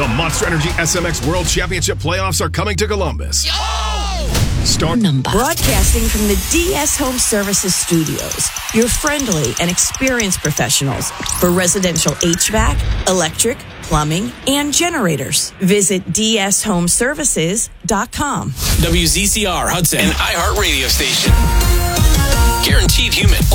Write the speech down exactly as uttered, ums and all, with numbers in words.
The Monster Energy S M X World Championship playoffs are coming to Columbus. Start number. Broadcasting from the D S Home Services Studios, your friendly and experienced professionals for residential H V A C, electric, plumbing, and generators. Visit d s home services dot com. W Z C R Hudson, an iHeart radio station. Guaranteed human.